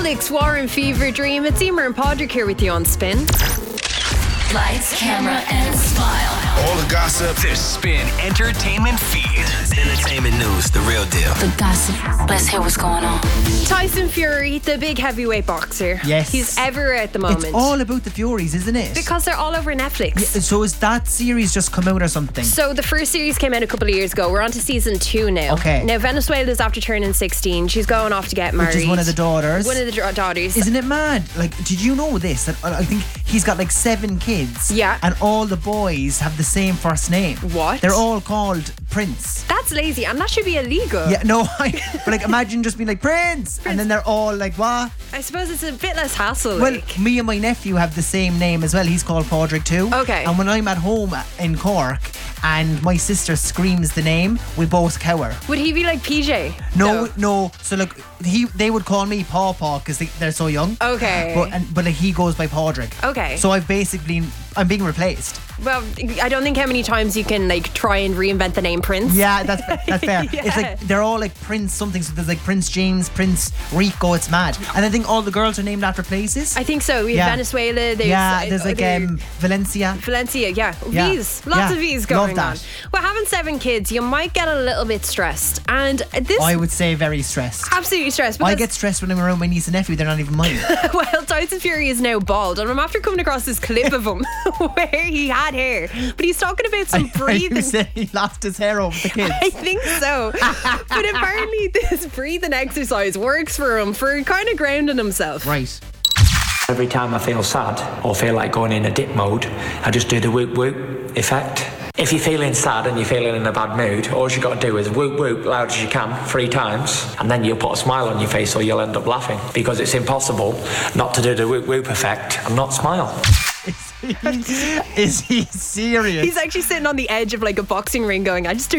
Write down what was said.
Alex Warren Fever Dream. It's Emer and Podrick here with you on Spin. Lights, camera, and smile. All the gossip. The Spin Entertainment Feed. Entertainment news, the real deal. The gossip. Let's hear what's going on. Tyson Fury, the big heavyweight boxer. Yes. He's everywhere at the moment. It's all about the Furies, isn't it? because they're all over Netflix. So is that series just come out or something? So the first series came out a couple of years ago. We're on to season 2 now. Okay. Now Venezuela's after turning 16. She's going off to get married. Which is one of the daughters. One of the daughters. Isn't it mad? Like, did you know this? That I think he's got like 7 kids. Yeah. And all the boys have the same first name. What? They're all called Prince. That's lazy, and that should be illegal. Yeah, no, but like imagine just being like Prince, and then they're all like what? I suppose it's a bit less hassle. Well, like. me and my nephew have the same name as well. He's called Podrick too. Okay. And when I'm at home in Cork and my sister screams the name, we both cower. Would he be like PJ? No. So like they would call me Paw because they're so young. Okay. But like he goes by Podrick. Okay. So I'm being replaced. Well, I don't think how many times you can like try and reinvent the name Prince. Yeah, that's fair. Yeah. It's like they're all like Prince something. So there's like Prince James, Prince Rico. It's mad. And I think all the girls are named after places. I think so. We have Venezuela. There's like Valencia. Valencia, yeah. Yeah. V's. Lots of V's going Love on. that. Well, having 7 kids, you might get a little bit stressed. And this... I would say very stressed. Absolutely stressed. I get stressed when I'm around my niece and nephew. They're not even mine. Well, Tyson Fury is now bald, and I'm after coming across this clip of him where he had hair, but he's talking about some breathing. You said he lost his hair over the kids. I think so. But apparently this breathing exercise works for him for kind of grounding himself. Right. Every time I feel sad or feel like going in a dip mode, I just do the whoop whoop effect. If you're feeling sad and you're feeling in a bad mood, all you got to do is whoop whoop loud as you can 3 times, and then you'll put a smile on your face or you'll end up laughing, because it's impossible not to do the whoop whoop effect and not smile. Is he serious? He's actually sitting on the edge of like a boxing ring going, I just do